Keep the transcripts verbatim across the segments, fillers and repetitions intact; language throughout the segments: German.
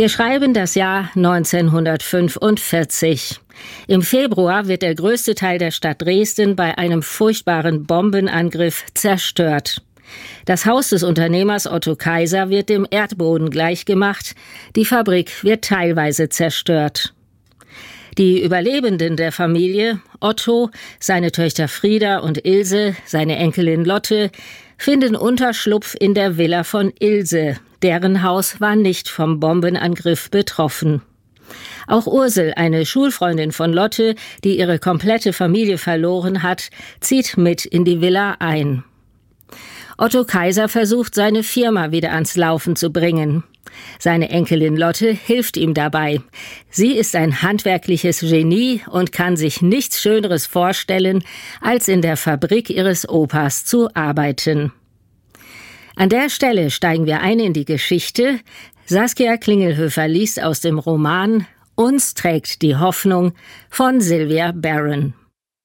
Wir schreiben das Jahr neunzehnhundertfünfundvierzig. Im Februar wird der größte Teil der Stadt Dresden bei einem furchtbaren Bombenangriff zerstört. Das Haus des Unternehmers Otto Kaiser wird dem Erdboden gleichgemacht, die Fabrik wird teilweise zerstört. Die Überlebenden der Familie, Otto, seine Töchter Frieda und Ilse, seine Enkelin Lotte, finden Unterschlupf in der Villa von Ilse. Deren Haus war nicht vom Bombenangriff betroffen. Auch Ursel, eine Schulfreundin von Lotte, die ihre komplette Familie verloren hat, zieht mit in die Villa ein. Otto Kaiser versucht, seine Firma wieder ans Laufen zu bringen. Seine Enkelin Lotte hilft ihm dabei. Sie ist ein handwerkliches Genie und kann sich nichts Schöneres vorstellen, als in der Fabrik ihres Opas zu arbeiten. An der Stelle steigen wir ein in die Geschichte. Saskia Klingelhöfer liest aus dem Roman »Uns trägt die Hoffnung« von Sylvia Barron.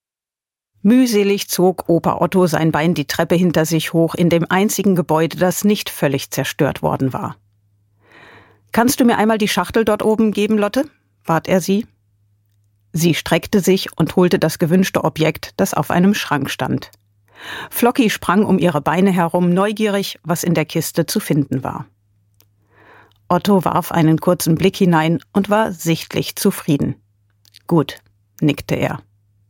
Mühselig zog Opa Otto sein Bein die Treppe hinter sich hoch in dem einzigen Gebäude, das nicht völlig zerstört worden war. »Kannst du mir einmal die Schachtel dort oben geben, Lotte?« bat er sie. Sie streckte sich und holte das gewünschte Objekt, das auf einem Schrank stand. Flocki sprang um ihre Beine herum, neugierig, was in der Kiste zu finden war. Otto warf einen kurzen Blick hinein und war sichtlich zufrieden. »Gut«, nickte er.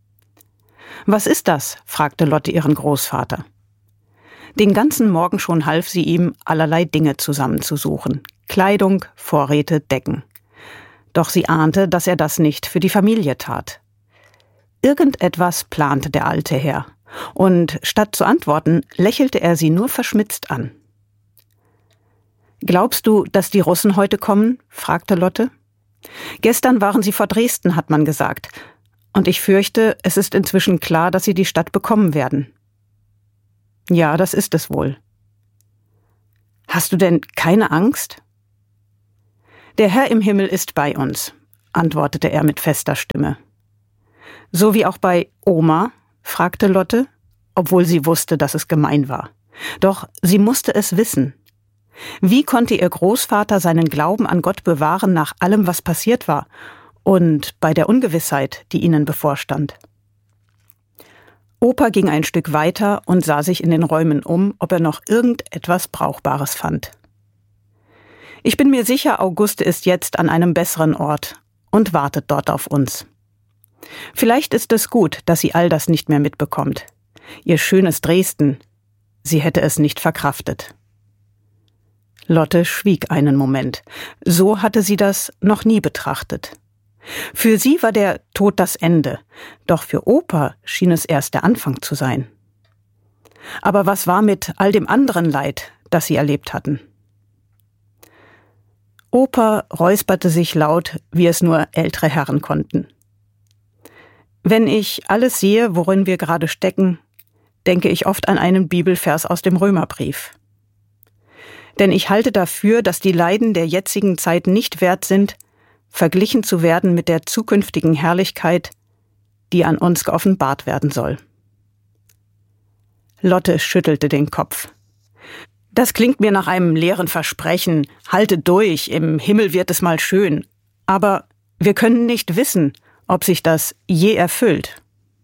»Was ist das?« fragte Lotte ihren Großvater. Den ganzen Morgen schon half sie ihm, allerlei Dinge zusammenzusuchen. Kleidung, Vorräte, Decken. Doch sie ahnte, dass er das nicht für die Familie tat. Irgendetwas plante der alte Herr. Und statt zu antworten, lächelte er sie nur verschmitzt an. »Glaubst du, dass die Russen heute kommen?« fragte Lotte. »Gestern waren sie vor Dresden, hat man gesagt. Und ich fürchte, es ist inzwischen klar, dass sie die Stadt bekommen werden.« »Ja, das ist es wohl.« »Hast du denn keine Angst?« »Der Herr im Himmel ist bei uns«, antwortete er mit fester Stimme. »So wie auch bei Oma?« fragte Lotte, obwohl sie wusste, dass es gemein war. Doch sie musste es wissen. Wie konnte ihr Großvater seinen Glauben an Gott bewahren nach allem, was passiert war und bei der Ungewissheit, die ihnen bevorstand? Opa ging ein Stück weiter und sah sich in den Räumen um, ob er noch irgendetwas Brauchbares fand. »Ich bin mir sicher, Auguste ist jetzt an einem besseren Ort und wartet dort auf uns. Vielleicht ist es gut, dass sie all das nicht mehr mitbekommt. Ihr schönes Dresden, sie hätte es nicht verkraftet.« Lotte schwieg einen Moment. So hatte sie das noch nie betrachtet. Für sie war der Tod das Ende, doch für Opa schien es erst der Anfang zu sein. Aber was war mit all dem anderen Leid, das sie erlebt hatten? Opa räusperte sich laut, wie es nur ältere Herren konnten. »Wenn ich alles sehe, worin wir gerade stecken, denke ich oft an einen Bibelvers aus dem Römerbrief. Denn ich halte dafür, dass die Leiden der jetzigen Zeit nicht wert sind, verglichen zu werden mit der zukünftigen Herrlichkeit, die an uns geoffenbart werden soll.« Lotte schüttelte den Kopf. »Das klingt mir nach einem leeren Versprechen. Halte durch, im Himmel wird es mal schön. Aber wir können nicht wissen, ob sich das je erfüllt.«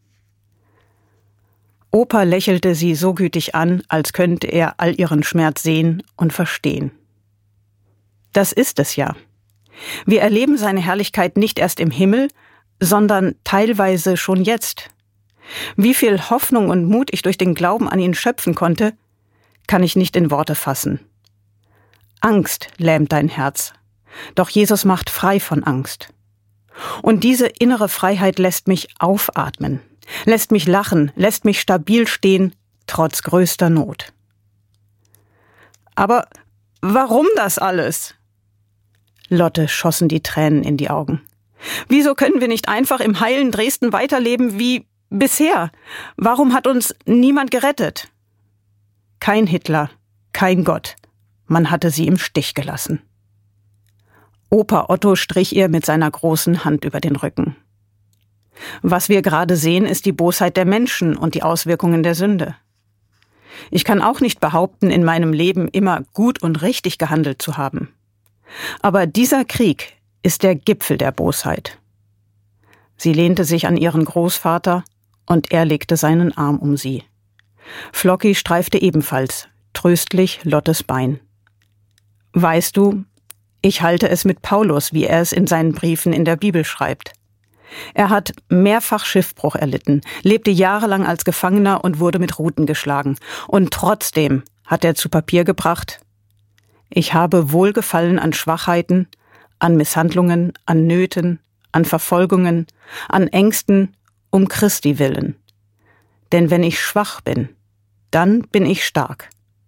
Opa lächelte sie so gütig an, als könnte er all ihren Schmerz sehen und verstehen. »Das ist es ja. Wir erleben seine Herrlichkeit nicht erst im Himmel, sondern teilweise schon jetzt. Wie viel Hoffnung und Mut ich durch den Glauben an ihn schöpfen konnte, kann ich nicht in Worte fassen. Angst lähmt dein Herz, doch Jesus macht frei von Angst. Und diese innere Freiheit lässt mich aufatmen, lässt mich lachen, lässt mich stabil stehen, trotz größter Not.« »Aber warum das alles?« Lotte schossen die Tränen in die Augen. »Wieso können wir nicht einfach im heilen Dresden weiterleben wie bisher? Warum hat uns niemand gerettet?« Kein Hitler, kein Gott. Man hatte sie im Stich gelassen. Opa Otto strich ihr mit seiner großen Hand über den Rücken. »Was wir gerade sehen, ist die Bosheit der Menschen und die Auswirkungen der Sünde. Ich kann auch nicht behaupten, in meinem Leben immer gut und richtig gehandelt zu haben. Aber dieser Krieg ist der Gipfel der Bosheit. Sie lehnte sich an ihren Großvater und er legte seinen Arm um sie. Flocki streifte ebenfalls tröstlich Lottes Bein. Weißt du, ich halte es mit Paulus, wie er es in seinen Briefen in der Bibel schreibt. Er hat mehrfach Schiffbruch erlitten, lebte jahrelang als Gefangener und wurde mit Ruten geschlagen. Und trotzdem hat er zu Papier gebracht: Ich habe Wohlgefallen an Schwachheiten, an Misshandlungen, an Nöten, an Verfolgungen, an Ängsten, um Christi willen. Denn wenn ich schwach bin, dann bin ich stark.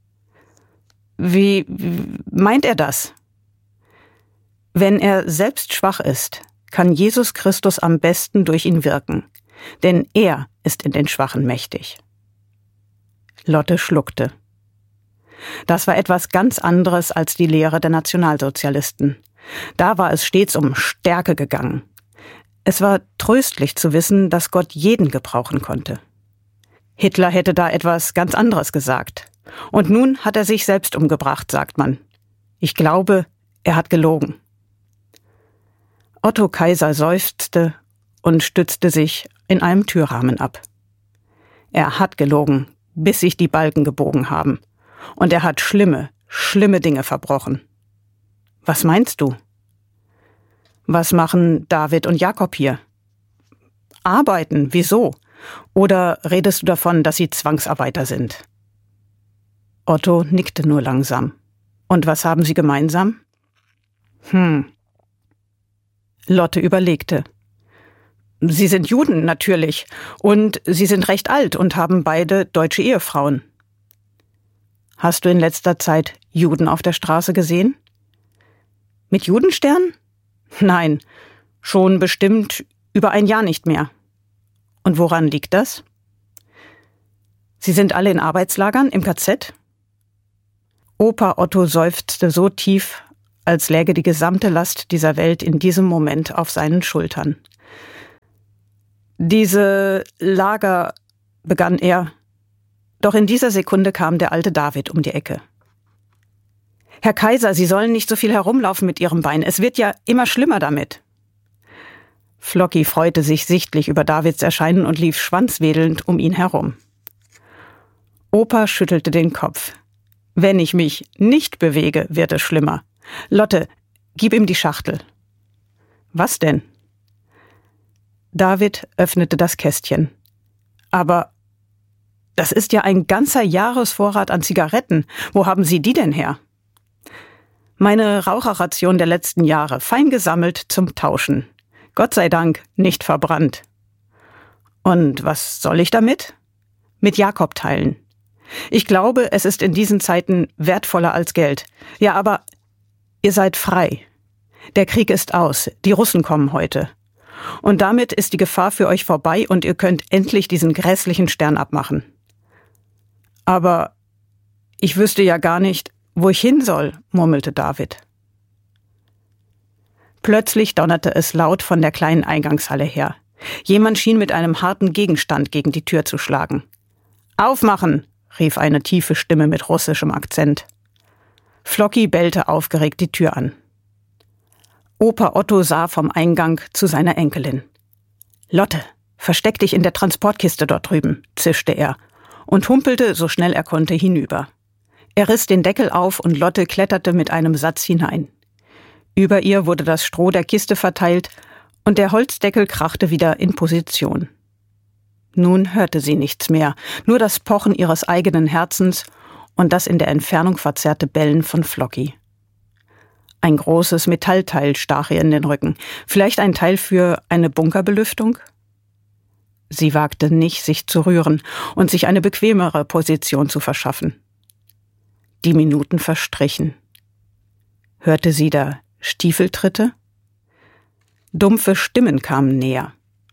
Wie, wie meint er das? Wenn er selbst schwach ist, kann Jesus Christus am besten durch ihn wirken, denn er ist in den Schwachen mächtig. Lotte schluckte. Das war etwas ganz anderes als die Lehre der Nationalsozialisten. Da war es stets um Stärke gegangen. Es war tröstlich zu wissen, dass Gott jeden gebrauchen konnte. Hitler hätte da etwas ganz anderes gesagt. Und nun hat er sich selbst umgebracht, sagt man. Ich glaube, er hat gelogen. Otto Kaiser seufzte und stützte sich in einem Türrahmen ab. Er hat gelogen, bis sich die Balken gebogen haben. Und er hat schlimme, schlimme Dinge verbrochen. Was meinst du? Was machen David und Jakob hier? Arbeiten, wieso? Oder redest du davon, dass sie Zwangsarbeiter sind? Otto nickte nur langsam. Und was haben sie gemeinsam? Hm. Lotte überlegte. Sie sind Juden, natürlich. Und sie sind recht alt und haben beide deutsche Ehefrauen. Hast du in letzter Zeit Juden auf der Straße gesehen? Mit Judenstern? Nein, schon bestimmt über ein Jahr nicht mehr. Und woran liegt das? Sie sind alle in Arbeitslagern im K Z? Opa Otto seufzte so tief, als läge die gesamte Last dieser Welt in diesem Moment auf seinen Schultern. Diese Lager, begann er. Doch in dieser Sekunde kam der alte David um die Ecke. Herr Kaiser, Sie sollen nicht so viel herumlaufen mit Ihrem Bein. Es wird ja immer schlimmer damit. Flocki freute sich sichtlich über Davids Erscheinen und lief schwanzwedelnd um ihn herum. Opa schüttelte den Kopf. Wenn ich mich nicht bewege, wird es schlimmer. Lotte, gib ihm die Schachtel. Was denn? David öffnete das Kästchen. Aber das ist ja ein ganzer Jahresvorrat an Zigaretten. Wo haben Sie die denn her? Meine Raucherration der letzten Jahre, fein gesammelt zum Tauschen. Gott sei Dank nicht verbrannt. Und was soll ich damit? Mit Jakob teilen. Ich glaube, es ist in diesen Zeiten wertvoller als Geld. Ja, aber ihr seid frei. Der Krieg ist aus. Die Russen kommen heute. Und damit ist die Gefahr für euch vorbei und ihr könnt endlich diesen grässlichen Stern abmachen. Aber ich wüsste ja gar nicht, wo ich hin soll, murmelte David. Plötzlich donnerte es laut von der kleinen Eingangshalle her. Jemand schien mit einem harten Gegenstand gegen die Tür zu schlagen. »Aufmachen«, rief eine tiefe Stimme mit russischem Akzent. Flocki bellte aufgeregt die Tür an. Opa Otto sah vom Eingang zu seiner Enkelin. »Lotte, versteck dich in der Transportkiste dort drüben«, zischte er und humpelte so schnell er konnte hinüber. Er riss den Deckel auf und Lotte kletterte mit einem Satz hinein. Über ihr wurde das Stroh der Kiste verteilt und der Holzdeckel krachte wieder in Position. Nun hörte sie nichts mehr, nur das Pochen ihres eigenen Herzens und das in der Entfernung verzerrte Bellen von Flocki. Ein großes Metallteil stach ihr in den Rücken, vielleicht ein Teil für eine Bunkerbelüftung? Sie wagte nicht, sich zu rühren und sich eine bequemere Position zu verschaffen. Die Minuten verstrichen. Hörte sie da Stiefeltritte? Dumpfe Stimmen kamen näher.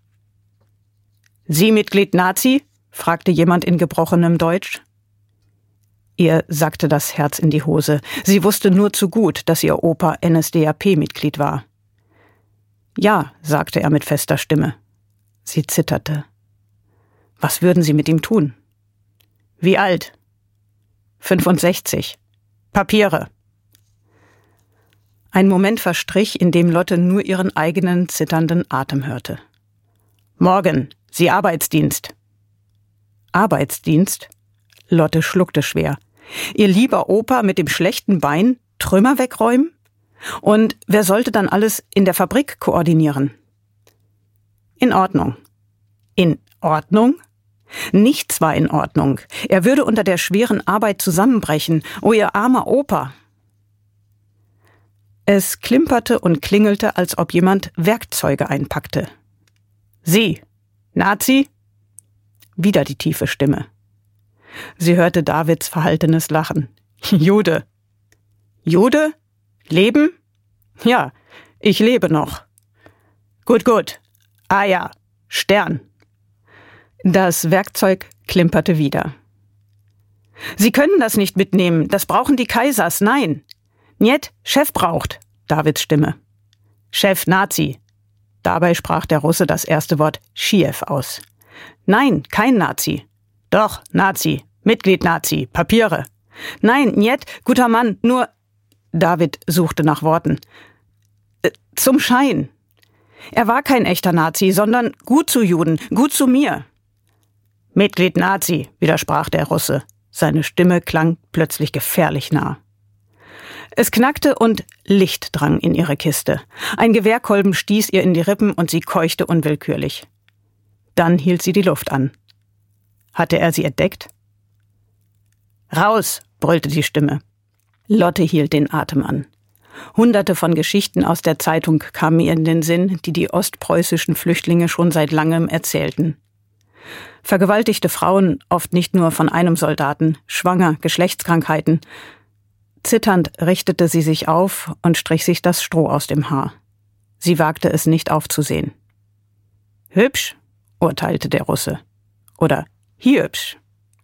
»Sie Mitglied Nazi?« fragte jemand in gebrochenem Deutsch. Ihr sackte das Herz in die Hose. Sie wusste nur zu gut, dass ihr Opa N S D A P-Mitglied war. »Ja«, sagte er mit fester Stimme. Sie zitterte. Was würden Sie mit ihm tun? »Wie alt?« »fünfundsechzig. Papiere.« Ein Moment verstrich, in dem Lotte nur ihren eigenen zitternden Atem hörte. »Morgen, Sie Arbeitsdienst.« »Arbeitsdienst?« Lotte schluckte schwer. Ihr lieber Opa mit dem schlechten Bein Trümmer wegräumen? Und wer sollte dann alles in der Fabrik koordinieren? In Ordnung. In Ordnung? Nichts war in Ordnung. Er würde unter der schweren Arbeit zusammenbrechen. Oh, ihr armer Opa! Es klimperte und klingelte, als ob jemand Werkzeuge einpackte. »Sie, Nazi?« Wieder die tiefe Stimme. Sie hörte Davids verhaltenes Lachen. »Jude.« »Jude? Leben?« »Ja, ich lebe noch.« »Gut, gut. Ah ja, Stern.« Das Werkzeug klimperte wieder. »Sie können das nicht mitnehmen, das brauchen die Kaisers, nein!« »Njet, Chef braucht«, Davids Stimme. »Chef Nazi.« Dabei sprach der Russe das erste Wort Schiew aus. »Nein, kein Nazi.« »Doch, Nazi, Mitglied Nazi, Papiere.« »Nein, njet, guter Mann, nur...« David suchte nach Worten. Äh, »Zum Schein.« Er war kein echter Nazi, sondern gut zu Juden, gut zu mir. »Mitglied Nazi«, widersprach der Russe. Seine Stimme klang plötzlich gefährlich nah. Es knackte und Licht drang in ihre Kiste. Ein Gewehrkolben stieß ihr in die Rippen und sie keuchte unwillkürlich. Dann hielt sie die Luft an. Hatte er sie entdeckt? »Raus«, brüllte die Stimme. Lotte hielt den Atem an. Hunderte von Geschichten aus der Zeitung kamen ihr in den Sinn, die die ostpreußischen Flüchtlinge schon seit langem erzählten. Vergewaltigte Frauen, oft nicht nur von einem Soldaten, schwanger, Geschlechtskrankheiten. Zitternd richtete sie sich auf und strich sich das Stroh aus dem Haar. Sie wagte es nicht aufzusehen. »Hübsch«, urteilte der Russe. Oder »hübsch«.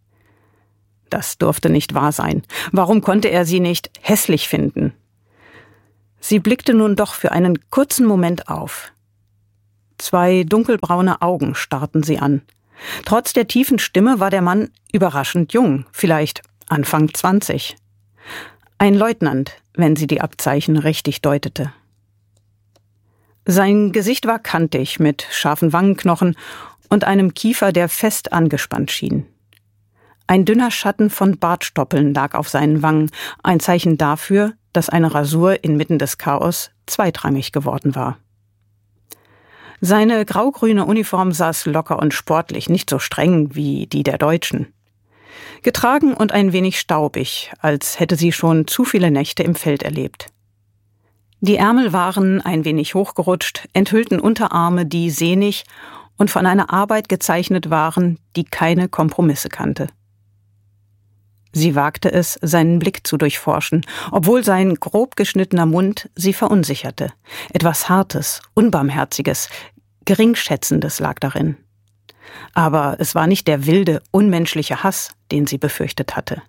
Das durfte nicht wahr sein. Warum konnte er sie nicht hässlich finden? Sie blickte nun doch für einen kurzen Moment auf. Zwei dunkelbraune Augen starrten sie an. Trotz der tiefen Stimme war der Mann überraschend jung, vielleicht Anfang zwanzig. Ein Leutnant, wenn sie die Abzeichen richtig deutete. Sein Gesicht war kantig, mit scharfen Wangenknochen und einem Kiefer, der fest angespannt schien. Ein dünner Schatten von Bartstoppeln lag auf seinen Wangen, ein Zeichen dafür, dass eine Rasur inmitten des Chaos zweitrangig geworden war. Seine graugrüne Uniform saß locker und sportlich, nicht so streng wie die der Deutschen. Getragen und ein wenig staubig, als hätte sie schon zu viele Nächte im Feld erlebt. Die Ärmel waren ein wenig hochgerutscht, enthüllten Unterarme, die sehnig und von einer Arbeit gezeichnet waren, die keine Kompromisse kannte. Sie wagte es, seinen Blick zu durchforschen, obwohl sein grob geschnittener Mund sie verunsicherte. Etwas Hartes, Unbarmherziges, Geringschätzendes lag darin. Aber es war nicht der wilde, unmenschliche Hass, den sie befürchtet hatte.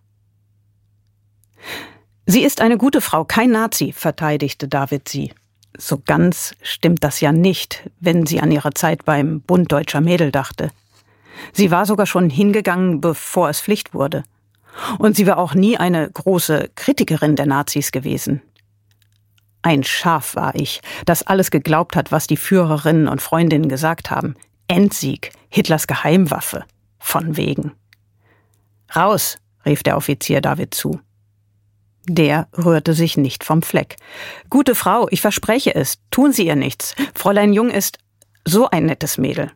»Sie ist eine gute Frau, kein Nazi«, verteidigte David sie. So ganz stimmt das ja nicht, wenn sie an ihre Zeit beim Bund Deutscher Mädel dachte. Sie war sogar schon hingegangen, bevor es Pflicht wurde. Und sie war auch nie eine große Kritikerin der Nazis gewesen. Ein Schaf war ich, das alles geglaubt hat, was die Führerinnen und Freundinnen gesagt haben. Endsieg, Hitlers Geheimwaffe. Von wegen. »Raus«, rief der Offizier David zu. Der rührte sich nicht vom Fleck. »Gute Frau, ich verspreche es, tun Sie ihr nichts. Fräulein Jung ist so ein nettes Mädel.«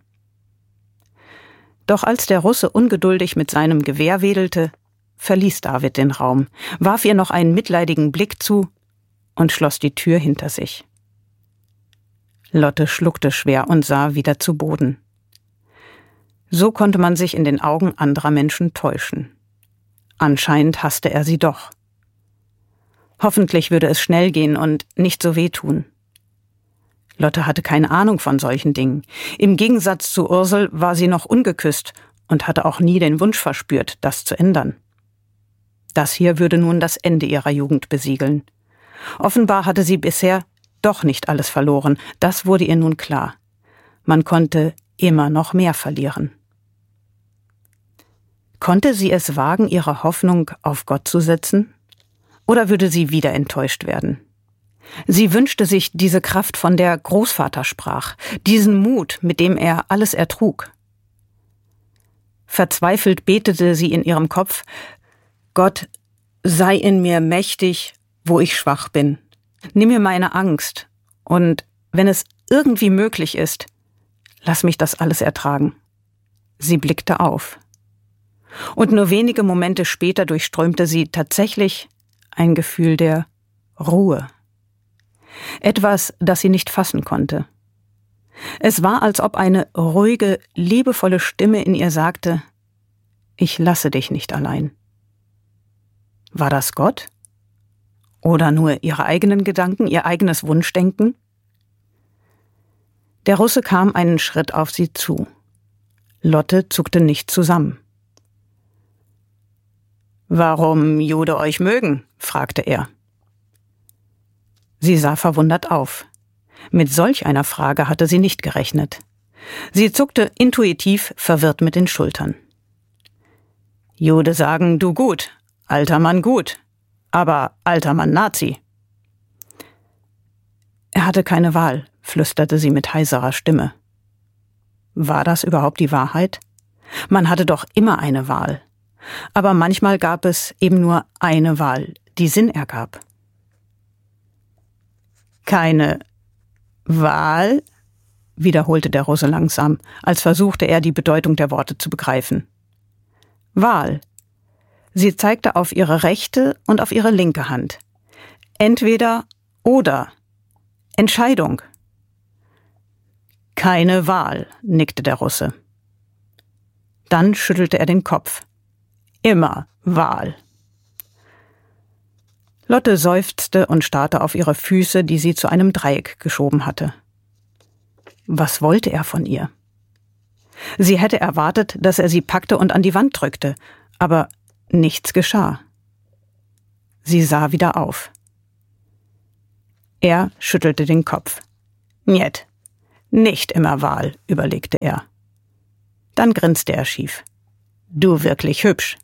Doch als der Russe ungeduldig mit seinem Gewehr wedelte, verließ David den Raum, warf ihr noch einen mitleidigen Blick zu und schloss die Tür hinter sich. Lotte schluckte schwer und sah wieder zu Boden. So konnte man sich in den Augen anderer Menschen täuschen. Anscheinend hasste er sie doch. Hoffentlich würde es schnell gehen und nicht so wehtun. Lotte hatte keine Ahnung von solchen Dingen. Im Gegensatz zu Ursel war sie noch ungeküsst und hatte auch nie den Wunsch verspürt, das zu ändern. Das hier würde nun das Ende ihrer Jugend besiegeln. Offenbar hatte sie bisher doch nicht alles verloren, das wurde ihr nun klar. Man konnte immer noch mehr verlieren. Konnte sie es wagen, ihre Hoffnung auf Gott zu setzen? Oder würde sie wieder enttäuscht werden? Sie wünschte sich diese Kraft, von der Großvater sprach, diesen Mut, mit dem er alles ertrug. Verzweifelt betete sie in ihrem Kopf: Gott, sei in mir mächtig, wo ich schwach bin. Nimm mir meine Angst und, wenn es irgendwie möglich ist, lass mich das alles ertragen. Sie blickte auf. Und nur wenige Momente später durchströmte sie tatsächlich ein Gefühl der Ruhe. Etwas, das sie nicht fassen konnte. Es war, als ob eine ruhige, liebevolle Stimme in ihr sagte: Ich lasse dich nicht allein. War das Gott? Oder nur ihre eigenen Gedanken, ihr eigenes Wunschdenken? Der Russe kam einen Schritt auf sie zu. Lotte zuckte nicht zusammen. »Warum Jude euch mögen?« fragte er. Sie sah verwundert auf. Mit solch einer Frage hatte sie nicht gerechnet. Sie zuckte intuitiv verwirrt mit den Schultern. »Jude sagen, du gut, alter Mann gut, aber alter Mann Nazi.« Er hatte keine Wahl, flüsterte sie mit heiserer Stimme. War das überhaupt die Wahrheit? Man hatte doch immer eine Wahl. Aber manchmal gab es eben nur eine Wahl, die Sinn ergab. »Keine Wahl?« wiederholte der Russe langsam, als versuchte er, die Bedeutung der Worte zu begreifen. »Wahl.« Sie zeigte auf ihre rechte und auf ihre linke Hand. »Entweder oder. Entscheidung.« »Keine Wahl«, nickte der Russe. Dann schüttelte er den Kopf. »Immer Wahl.« Lotte seufzte und starrte auf ihre Füße, die sie zu einem Dreieck geschoben hatte. Was wollte er von ihr? Sie hätte erwartet, dass er sie packte und an die Wand drückte, aber nichts geschah. Sie sah wieder auf. Er schüttelte den Kopf. »Njet, nicht immer Wahl«, überlegte er. Dann grinste er schief. »Du wirklich hübsch.«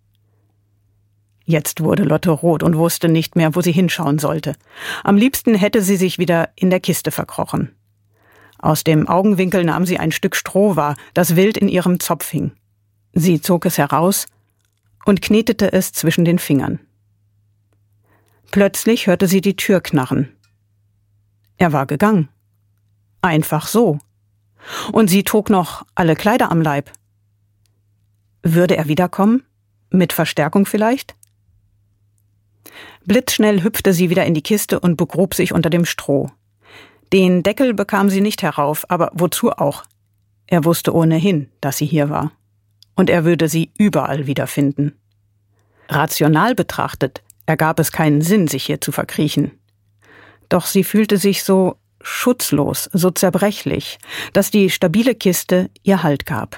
Jetzt wurde Lotte rot und wusste nicht mehr, wo sie hinschauen sollte. Am liebsten hätte sie sich wieder in der Kiste verkrochen. Aus dem Augenwinkel nahm sie ein Stück Stroh wahr, das wild in ihrem Zopf hing. Sie zog es heraus und knetete es zwischen den Fingern. Plötzlich hörte sie die Tür knarren. Er war gegangen. Einfach so. Und sie trug noch alle Kleider am Leib. Würde er wiederkommen? Mit Verstärkung vielleicht? Blitzschnell hüpfte sie wieder in die Kiste und begrub sich unter dem Stroh. Den Deckel bekam sie nicht herauf, aber wozu auch? Er wusste ohnehin, dass sie hier war. Und er würde sie überall wiederfinden. Rational betrachtet ergab es keinen Sinn, sich hier zu verkriechen. Doch sie fühlte sich so schutzlos, so zerbrechlich, dass die stabile Kiste ihr Halt gab.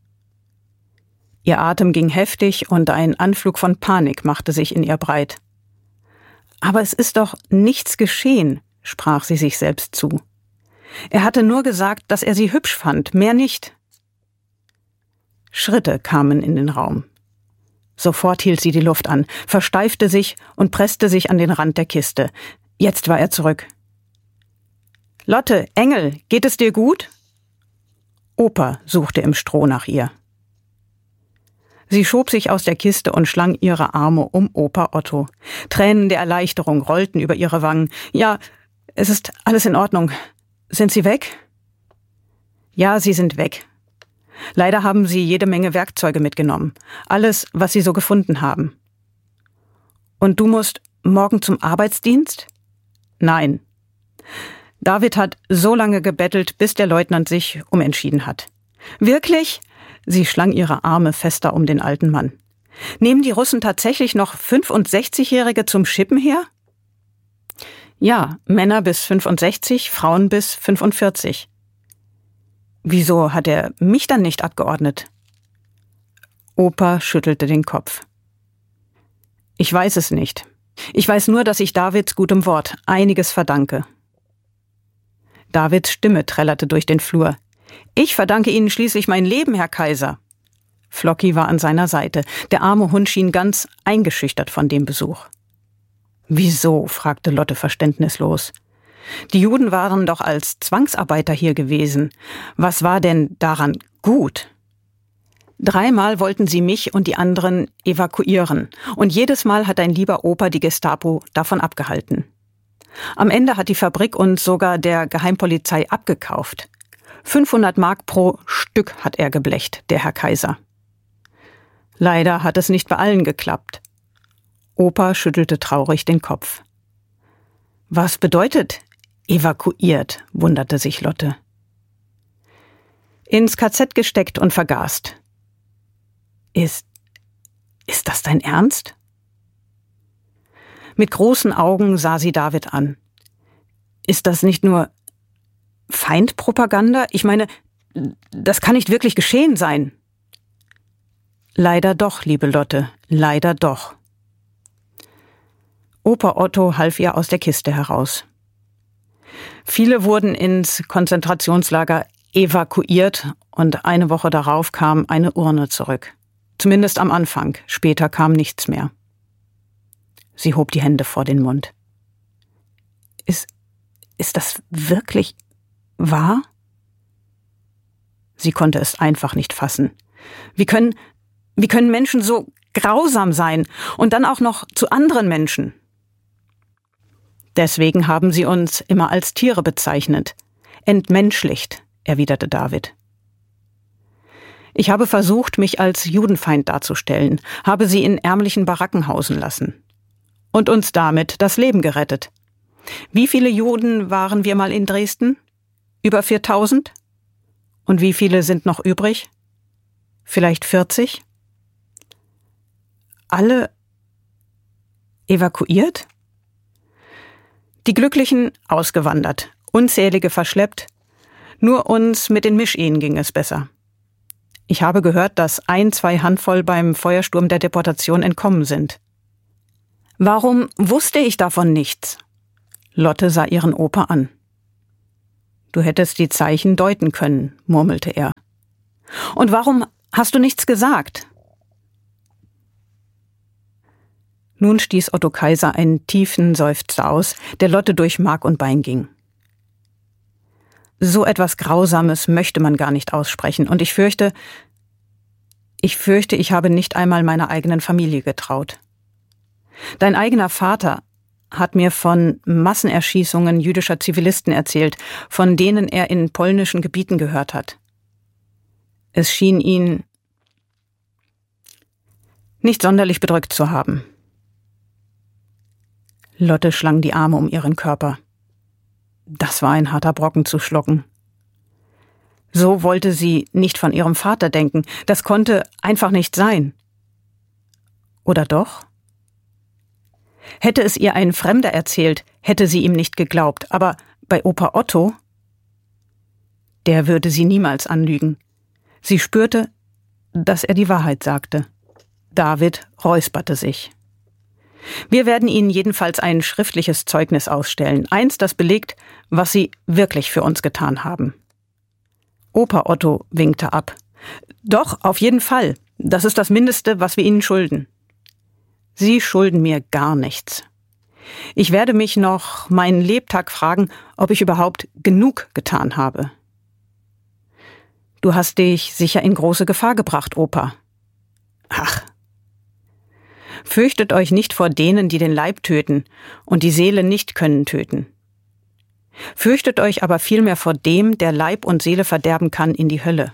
Ihr Atem ging heftig und ein Anflug von Panik machte sich in ihr breit. »Aber es ist doch nichts geschehen«, sprach sie sich selbst zu. Er hatte nur gesagt, dass er sie hübsch fand, mehr nicht. Schritte kamen in den Raum. Sofort hielt sie die Luft an, versteifte sich und presste sich an den Rand der Kiste. Jetzt war er zurück. »Lotte, Engel, geht es dir gut?« Opa suchte im Stroh nach ihr. Sie schob sich aus der Kiste und schlang ihre Arme um Opa Otto. Tränen der Erleichterung rollten über ihre Wangen. »Ja, es ist alles in Ordnung. Sind Sie weg?« »Ja, Sie sind weg. Leider haben Sie jede Menge Werkzeuge mitgenommen. Alles, was Sie so gefunden haben.« »Und du musst morgen zum Arbeitsdienst?« »Nein. David hat so lange gebettelt, bis der Leutnant sich umentschieden hat.« »Wirklich?« Sie schlang ihre Arme fester um den alten Mann. »Nehmen die Russen tatsächlich noch fünfundsechzigjährige zum Schippen her?« »Ja, Männer bis fünfundsechzig, Frauen bis fünfundvierzig.« »Wieso hat er mich dann nicht abgeordnet?« Opa schüttelte den Kopf. »Ich weiß es nicht. Ich weiß nur, dass ich Davids gutem Wort einiges verdanke.« Davids Stimme trällerte durch den Flur. »Ich verdanke Ihnen schließlich mein Leben, Herr Kaiser.« Flocki war an seiner Seite. Der arme Hund schien ganz eingeschüchtert von dem Besuch. Wieso? Fragte Lotte verständnislos. Die Juden waren doch als Zwangsarbeiter hier gewesen. Was war denn daran gut? Dreimal wollten sie mich und die anderen evakuieren. Und jedes Mal hat ein lieber Opa die Gestapo davon abgehalten. Am Ende hat die Fabrik uns sogar der Geheimpolizei abgekauft. fünfhundert Mark pro Stück hat er geblecht, der Herr Kaiser. Leider hat es nicht bei allen geklappt. Opa schüttelte traurig den Kopf. Was bedeutet evakuiert, wunderte sich Lotte. Ins K Z gesteckt und vergast. Ist, ist das dein Ernst? Mit großen Augen sah sie David an. Ist das nicht nur Feindpropaganda? Ich meine, das kann nicht wirklich geschehen sein. Leider doch, liebe Lotte, leider doch. Opa Otto half ihr aus der Kiste heraus. Viele wurden ins Konzentrationslager evakuiert und eine Woche darauf kam eine Urne zurück. Zumindest am Anfang, später kam nichts mehr. Sie hob die Hände vor den Mund. Ist, ist das wirklich wahr? Sie konnte es einfach nicht fassen. Wie können, wie können Menschen so grausam sein und dann auch noch zu anderen Menschen? Deswegen haben sie uns immer als Tiere bezeichnet. Entmenschlicht, erwiderte David. Ich habe versucht, mich als Judenfeind darzustellen, habe sie in ärmlichen Baracken hausen lassen. Und uns damit das Leben gerettet. Wie viele Juden waren wir mal in Dresden? Über viertausend? Und wie viele sind noch übrig? Vielleicht vierzig? Alle evakuiert? Die Glücklichen ausgewandert, unzählige verschleppt. Nur uns mit den Mischehen ging es besser. Ich habe gehört, dass ein, zwei Handvoll beim Feuersturm der Deportation entkommen sind. Warum wusste ich davon nichts? Lotte sah ihren Opa an. Du hättest die Zeichen deuten können, murmelte er. Und warum hast du nichts gesagt? Nun stieß Otto Kaiser einen tiefen Seufzer aus, der Lotte durch Mark und Bein ging. So etwas Grausames möchte man gar nicht aussprechen, und ich fürchte, ich fürchte, ich habe nicht einmal meiner eigenen Familie getraut. Dein eigener Vater hat mir von Massenerschießungen jüdischer Zivilisten erzählt, von denen er in polnischen Gebieten gehört hat. Es schien ihn nicht sonderlich bedrückt zu haben. Lotte schlang die Arme um ihren Körper. Das war ein harter Brocken zu schlucken. So wollte sie nicht von ihrem Vater denken. Das konnte einfach nicht sein. Oder doch? Hätte es ihr ein Fremder erzählt, hätte sie ihm nicht geglaubt. Aber bei Opa Otto, der würde sie niemals anlügen. Sie spürte, dass er die Wahrheit sagte. David räusperte sich. Wir werden Ihnen jedenfalls ein schriftliches Zeugnis ausstellen. Eins, das belegt, was Sie wirklich für uns getan haben. Opa Otto winkte ab. Doch, auf jeden Fall. Das ist das Mindeste, was wir Ihnen schulden. Sie schulden mir gar nichts. Ich werde mich noch meinen Lebtag fragen, ob ich überhaupt genug getan habe. Du hast dich sicher in große Gefahr gebracht, Opa. Ach. Fürchtet euch nicht vor denen, die den Leib töten und die Seele nicht können töten. Fürchtet euch aber vielmehr vor dem, der Leib und Seele verderben kann, in die Hölle.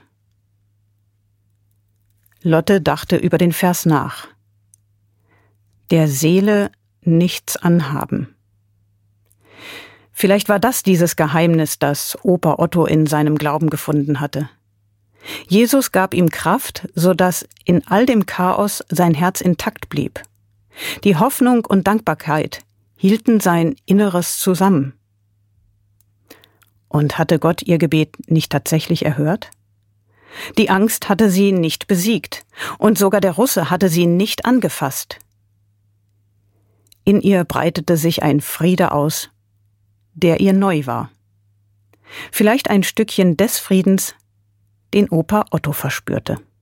Lotte dachte über den Vers nach. Der Seele nichts anhaben. Vielleicht war das dieses Geheimnis, das Opa Otto in seinem Glauben gefunden hatte. Jesus gab ihm Kraft, sodass in all dem Chaos sein Herz intakt blieb. Die Hoffnung und Dankbarkeit hielten sein Inneres zusammen. Und hatte Gott ihr Gebet nicht tatsächlich erhört? Die Angst hatte sie nicht besiegt, und sogar der Russe hatte sie nicht angefasst. In ihr breitete sich ein Friede aus, der ihr neu war. Vielleicht ein Stückchen des Friedens, den Opa Otto verspürte.